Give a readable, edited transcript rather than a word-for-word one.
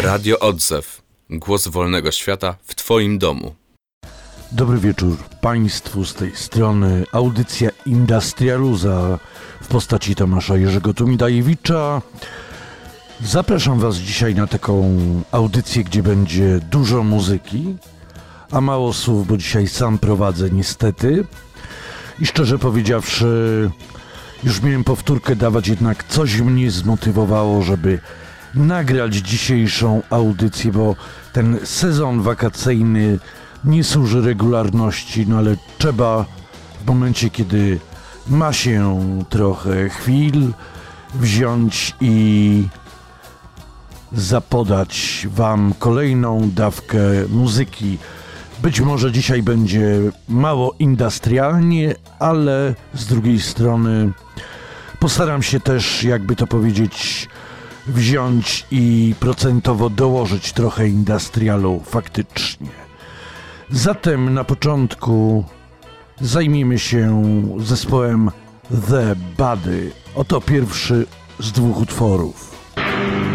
Radio Odzew. Głos wolnego świata w Twoim domu. Dobry wieczór Państwu z tej strony. Audycja Industrialuza w postaci Tomasza Jerzego Tumidajewicza. Zapraszam Was dzisiaj na taką audycję, gdzie będzie dużo muzyki, a mało słów, bo dzisiaj sam prowadzę niestety. I szczerze powiedziawszy, już miałem powtórkę dawać, jednak coś mnie zmotywowało, żeby nagrać dzisiejszą audycję, bo ten sezon wakacyjny nie służy regularności, no ale trzeba w momencie, kiedy ma się trochę chwil, wziąć i zapodać Wam kolejną dawkę muzyki. Być może dzisiaj będzie mało industrialnie, ale z drugiej strony postaram się też, jakby to powiedzieć, wziąć i procentowo dołożyć trochę industrialu faktycznie. Zatem na początku zajmiemy się zespołem The Body. Oto pierwszy z dwóch utworów.